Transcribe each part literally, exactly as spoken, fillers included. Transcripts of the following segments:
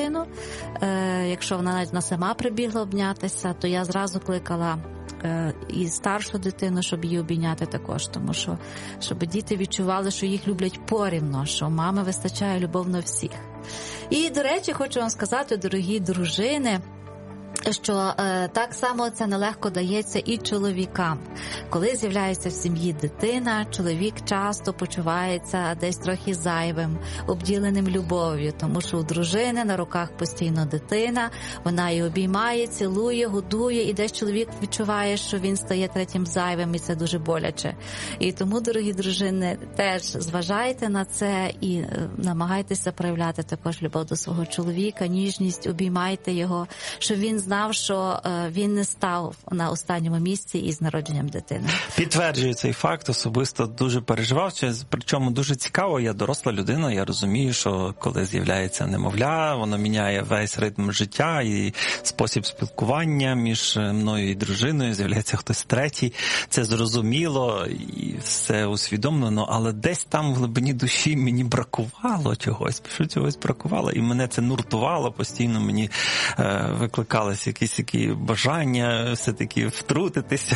дитину. Е, якщо вона навіть вона сама прибігла обнятися, то я зразу кликала е, і старшу дитину, щоб її обійняти також, тому що щоб діти відчували, що їх люблять порівно, що мами вистачає любов на всіх. І, до речі, хочу вам сказати, дорогі дружини, що е, так само це нелегко дається і чоловікам. Коли з'являється в сім'ї дитина, чоловік часто почувається десь трохи зайвим, обділеним любов'ю, тому що у дружини на руках постійно дитина, вона її обіймає, цілує, годує, і десь чоловік відчуває, що він стає третім зайвим, і це дуже боляче. І тому, дорогі дружини, теж зважайте на це і е, намагайтеся проявляти також любов до свого чоловіка, ніжність, обіймайте його, щоб він знав, що він не став на останньому місці із народженням дитини. Підтверджую цей факт, особисто дуже переживав, причому дуже цікаво, я доросла людина, я розумію, що коли з'являється немовля, воно міняє весь ритм життя і спосіб спілкування між мною і дружиною, з'являється хтось третій, це зрозуміло і все усвідомлено, але десь там в глибині душі мені бракувало чогось, що чогось бракувало, і мене це нуртувало, постійно мені е, викликали якісь які бажання все-таки втрутитися.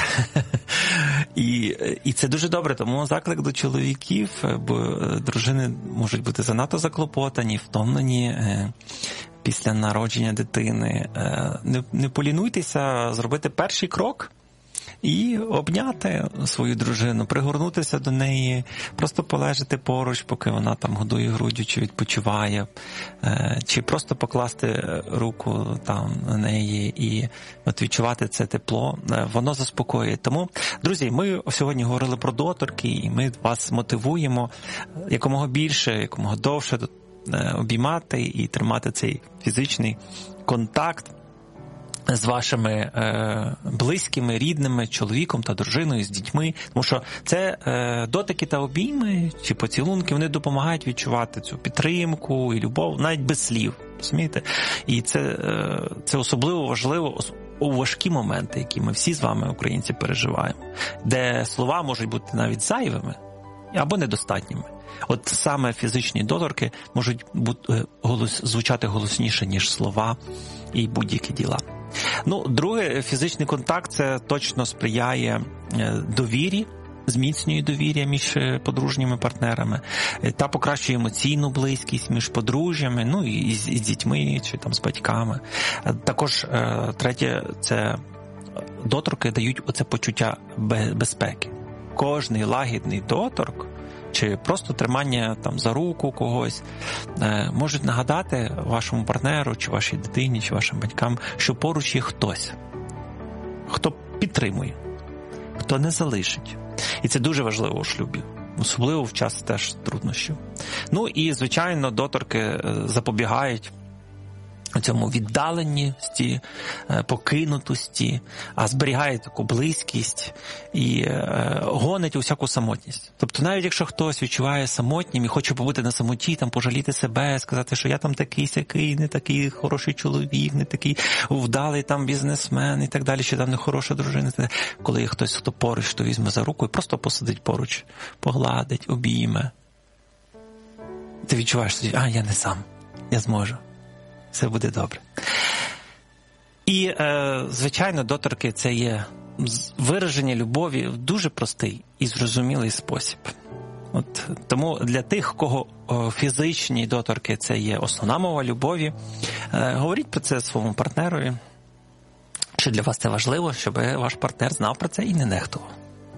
І, і це дуже добре, тому заклик до чоловіків, бо дружини можуть бути занадто заклопотані, втомлені після народження дитини. Не, не полінуйтеся зробити перший крок і обняти свою дружину, пригорнутися до неї, просто полежати поруч, поки вона там годує груддю, чи відпочиває, чи просто покласти руку там на неї і от відчувати це тепло, воно заспокоює. Тому, друзі, ми сьогодні говорили про доторки, і ми вас мотивуємо якомога більше, якомога довше обіймати і тримати цей фізичний контакт з вашими е, близькими, рідними, чоловіком та дружиною, з дітьми. Тому що це е, дотики та обійми чи поцілунки, вони допомагають відчувати цю підтримку і любов, навіть без слів. Розумієте? І це, е, це особливо важливо у важкі моменти, які ми всі з вами, українці, переживаємо. Де слова можуть бути навіть зайвими або недостатніми. От саме фізичні доторки можуть бути, голос, звучати голосніше, ніж слова і будь-які діла. Ну, друге, фізичний контакт – це точно сприяє довірі, зміцнює довір'я між подружніми партнерами та покращує емоційну близькість між подружжями, ну і з, і з дітьми, чи там з батьками. Також третє – це доторки дають оце почуття безпеки. Кожний лагідний доторк чи просто тримання там за руку когось е, можуть нагадати вашому партнеру, чи вашій дитині, чи вашим батькам, що поруч є хтось, хто підтримує, хто не залишить. І це дуже важливо у шлюбі, особливо в час теж труднощів. Ну і, звичайно, доторки запобігають цьому віддаленості, покинутості, а зберігає таку близькість і е, гонить усяку самотність. Тобто навіть якщо хтось відчуває самотнім і хоче побути на самоті, там пожаліти себе, сказати, що я там такий-сякий, не такий хороший чоловік, не такий вдалий там бізнесмен і так далі, що там не хороша дружина. Коли є хтось, хто поруч, то візьме за руку і просто посидить поруч, погладить, обійме. Ти відчуваєш, що а, я не сам, я зможу. Все буде добре. І, е, звичайно, доторки – це є вираження любові в дуже простий і зрозумілий спосіб. От, тому для тих, кого о, фізичні доторки – це є основна мова любові, е, говоріть про це своєму партнерові, що для вас це важливо, щоб ваш партнер знав про це і не нехтував.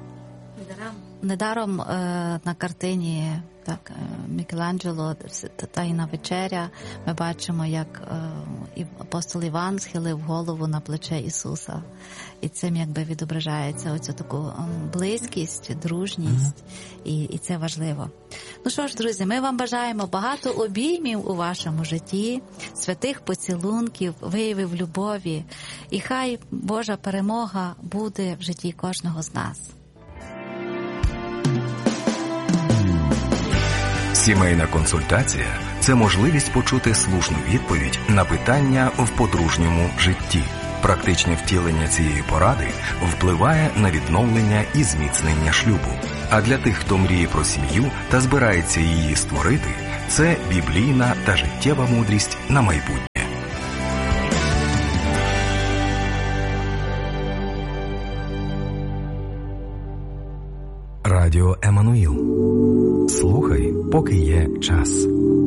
Недаром е, на картині так, Мікеланджело «Тайна вечеря» ми бачимо, як е, апостол Іван схилив голову на плече Ісуса. І цим якби відображається оцю таку близькість, дружність, mm-hmm. і, і це важливо. Ну що ж, друзі, ми вам бажаємо багато обіймів у вашому житті, святих поцілунків, виявів любові. І хай Божа перемога буде в житті кожного з нас. Сімейна консультація – це можливість почути слушну відповідь на питання в подружньому житті. Практичне втілення цієї поради впливає на відновлення і зміцнення шлюбу. А для тих, хто мріє про сім'ю та збирається її створити, це біблійна та життєва мудрість на майбутнє. Радіо Еммануїл. Слухай, поки є час.